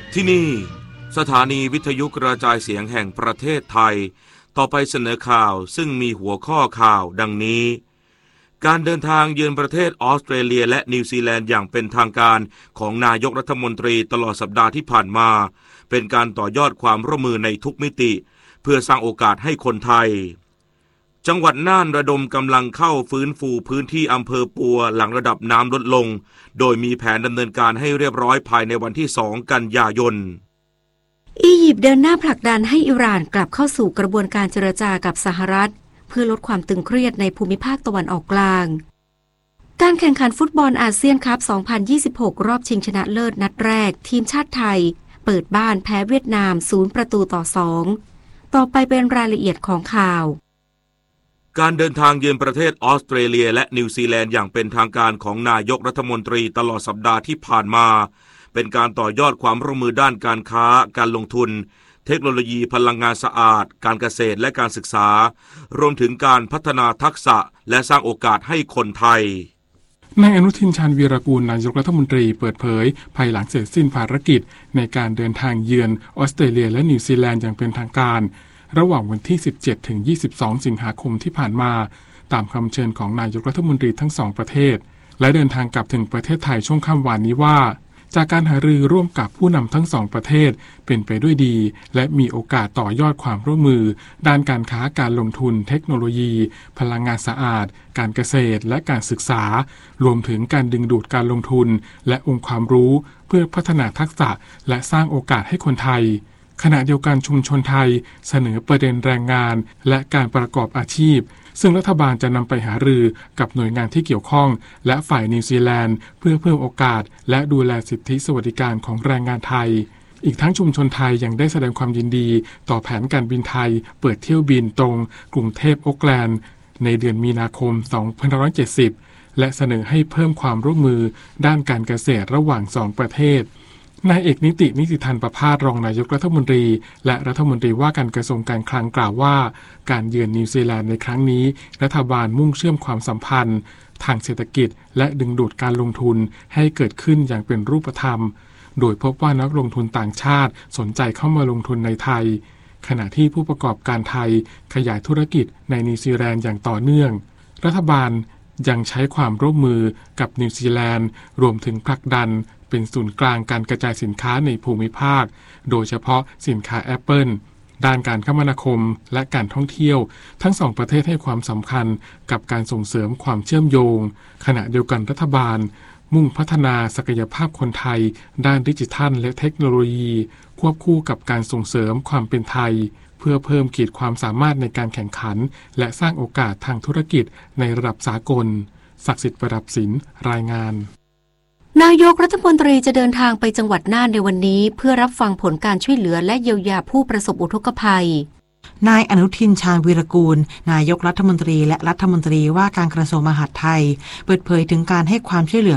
ที่นี่สถานีวิทยุกระจายเสียงแห่งประเทศไทยต่อไปเสนอข่าวซึ่งมีหัวข้อข่าวดังนี้การเดินทางเยือนประเทศออสเตรเลียและนิวซีแลนด์อย่างเป็นทางการของนายกรัฐมนตรีตลอดสัปดาห์ที่ผ่านมาเป็นการต่อยอดความร่วมมือในทุกมิติเพื่อสร้างโอกาสให้คนไทยจังหวัดน่านระดมกำลังเข้าฟื้นฟูพื้นที่อำเภอปัวหลังระดับน้ำลดลงโดยมีแผนดำเนินการให้เรียบร้อยภายในวันที่2 กันยายนอียิปต์เดินหน้าผลักดันให้อิหร่านกลับเข้าสู่กระบวนการเจรจากับสหรัฐเพื่อลดความตึงเครียดในภูมิภาคตะวันออกกลางการแข่งขันฟุตบอลอาเซียนคัพ 2026 รอบชิงชนะเลิศนัดแรกทีมชาติไทยเปิดบ้านแพ้เวียดนาม0-2ต่อไปเป็นรายละเอียดของข่าวการเดินทางเยือนประเทศออสเตรเลียและนิวซีแลนด์อย่างเป็นทางการของนายกรัฐมนตรีตลอดสัปดาห์ที่ผ่านมาเป็นการต่อยอดความร่วมมือด้านการค้าการลงทุนเทคโนโลยีพลังงานสะอาดการเกษตรและการศึกษารวมถึงการพัฒนาทักษะและสร้างโอกาสให้คนไทยนายอนุทินชาญวีรกูลนายกรัฐมนตรีเปิดเผยภายหลังเสร็จสิ้นภารกิจในการเดินทางเยือนออสเตรเลียและนิวซีแลนด์อย่างเป็นทางการระหว่างวันที่ 17-22 สิงหาคมที่ผ่านมาตามคำเชิญของนายกรัฐมนตรีทั้งสองประเทศและเดินทางกลับถึงประเทศไทยช่วงค่ำวานนี้ว่าจากการหารือร่วมกับผู้นำทั้งสองประเทศเป็นไปด้วยดีและมีโอกาสต่อยอดความร่วมมือด้านการค้าการลงทุนเทคโนโลยีพลังงานสะอาดการเกษตรและการศึกษารวมถึงการดึงดูดการลงทุนและองค์ความรู้เพื่อพัฒนาทักษะและสร้างโอกาสให้คนไทยขณะเดียวกันชุมชนไทยเสนอประเด็นแรงงานและการประกอบอาชีพซึ่งรัฐบาลจะนำไปหารือกับหน่วยงานที่เกี่ยวข้องและฝ่ายนิวซีแลนด์เพื่อเพิ่มโอกาสและดูแลสิทธิสวัสดิการของแรงงานไทยอีกทั้งชุมชนไทยยังได้แสดงความยินดีต่อแผนการบินไทยเปิดเที่ยวบินตรงกรุงเทพโอ๊คแลนด์ในเดือนมีนาคม 2570 และเสนอให้เพิ่มความร่วมมือด้านการเกษตรระหว่าง2ประเทศนายเอกนิติธันประภาสรองนายกรัฐมนตรีและรัฐมนตรีว่าการกระทรวงการคลังกล่าวว่าการเยือนนิวซีแลนด์ในครั้งนี้รัฐบาลมุ่งเชื่อมความสัมพันธ์ทางเศรษฐกิจและดึงดูดการลงทุนให้เกิดขึ้นอย่างเป็นรูปธรรมโดยพบว่านักลงทุนต่างชาติสนใจเข้ามาลงทุนในไทยขณะที่ผู้ประกอบการไทยขยายธุรกิจในนิวซีแลนด์อย่างต่อเนื่องรัฐบาลยังใช้ความร่วมมือกับนิวซีแลนด์รวมถึงผลักดันเป็นศูนย์กลางการกระจายสินค้าในภูมิภาคโดยเฉพาะสินค้า Apple ด้านการคมนาคมและการท่องเที่ยวทั้งสองประเทศให้ความสำคัญกับการส่งเสริมความเชื่อมโยงขณะเดียวกันรัฐบาลมุ่งพัฒนาศักยภาพคนไทยด้านดิจิทัลและเทคโนโลยีควบคู่กับการส่งเสริมความเป็นไทยเพื่อเพิ่มขีดความสามารถในการแข่งขันและสร้างโอกาสทางธุรกิจในระดับสากลศักดิ์สิทธิ์ประดับศิลป์รายงานนายกรัฐมนตรีจะเดินทางไปจังหวัดน่านในวันนี้เพื่อรับฟังผลการช่วยเหลือและเยียวยาผู้ประสบอุทกภัยนายอนุทินชาญวีรกูลนายกรัฐมนตรีและรัฐมนตรีว่าการกระทรวงมหาดไทยเปิดเผยถึงการให้ความช่วยเหลือ